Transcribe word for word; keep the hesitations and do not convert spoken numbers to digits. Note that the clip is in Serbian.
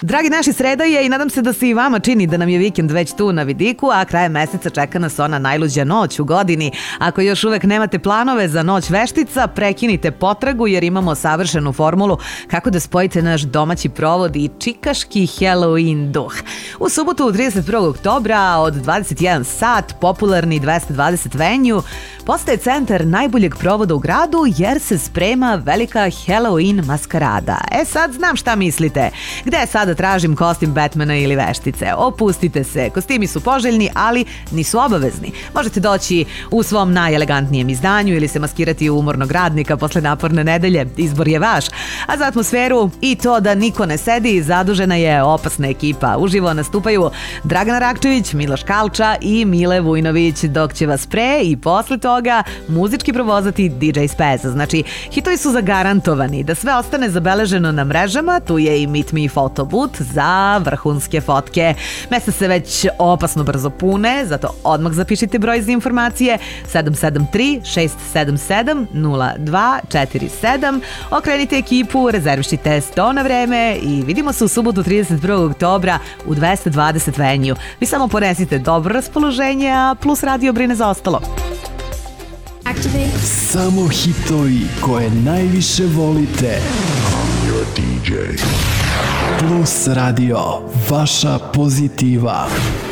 Dragi naši, sreda je i nadam se da se i vama čini da nam je vikend već tu na vidiku, a krajem meseca čeka nas ona najluđa noć u godini. Ako još uvek nemate planove za noć veštica, prekinite potragu jer imamo savršenu formulu kako da spojite naš domaći provod i čikaški Halloween duh. U subotu trideset prvog oktobra od dvadeset jedan sat popularni dvesta dvadeset venue postaje centar najboljeg provoda u gradu jer se sprema velika Halloween maskarada. E sad znam šta mislite. Gde sada tražim kostim Batmana ili veštice? Opustite se, kostimi su poželjni, ali nisu obavezni. Možete doći u svom najelegantnijem izdanju ili se maskirati u umornog radnika posle naporne nedelje. Izbor je vaš. A za atmosferu i to da niko ne sedi, zadužena je opasna ekipa. Uživo nastupaju Dragana Rakčević, Miloš Kalča i Mile Vujnović, dok će vas pre i posle toga muzički provozati D J Speza. Znači, hitovi su zagarantovani. Da sve ostane zabeleženo na mrežama, tu je i Meet Me Photobooth za vrhunske fotke. Mesta se već opasno brzo pune, zato odmah zapišite broj za informacije sedam sedam tri šest sedam sedam nula dva četiri sedam. Okrenite ekipu, rezervišite sto na vreme i vidimo se u subotu trideset prvog oktobra u dvesta dvadeset venue. Vi samo ponesite dobro raspoloženje, a Plus radio brine za ostalo. Activate. Samo hitovi koje najviše volite. I'm your D J. Plus radio, vaša pozitiva.